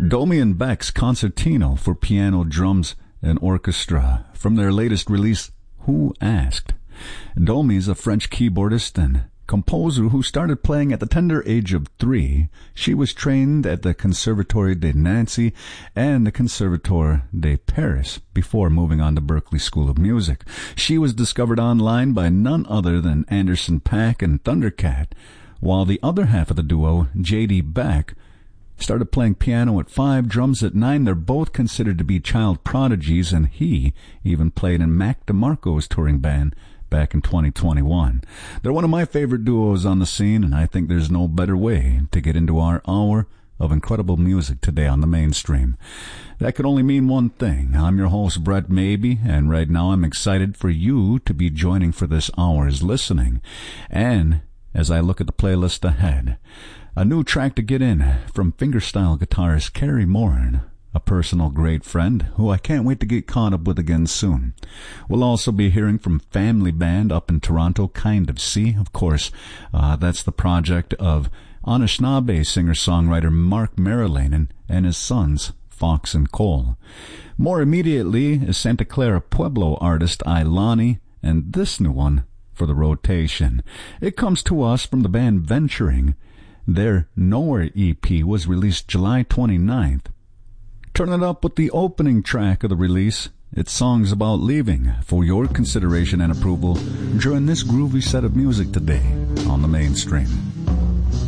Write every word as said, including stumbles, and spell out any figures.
Domi and Beck's Concertino for Piano, Drums, and Orchestra from their latest release, Who Asked? Domi is a French keyboardist and composer who started playing at the tender age of three. She was trained at the Conservatoire de Nancy and the Conservatoire de Paris before moving on to Berklee School of Music. She was discovered online by none other than Anderson .Paak and Thundercat, while the other half of the duo, J D. Beck, started playing piano at five, drums at nine. They're both considered to be child prodigies, and he even played in Mac DeMarco's touring band back in twenty twenty-one. They're one of my favorite duos on the scene, and I think there's no better way to get into our hour of incredible music today on the mainstream. That could only mean one thing. I'm your host, Brett Maybe, and right now I'm excited for you to be joining for this hour's listening. And as I look at the playlist ahead, a new track to get in from fingerstyle guitarist Kerry Moran, a personal great friend who I can't wait to get caught up with again soon. We'll also be hearing from family band up in Toronto, Kind of Sea. Of course, uh, that's the project of Anishinaabe singer-songwriter Mark Marilyn and his sons, Fox and Cole. More immediately is Santa Clara Pueblo artist Ailani, and this new one for the rotation. It comes to us from the band Venturing. Their Nowhere E P was released July twenty-ninth. Turn it up with the opening track of the release. It's songs about leaving for your consideration and approval during this groovy set of music today on the mainstream.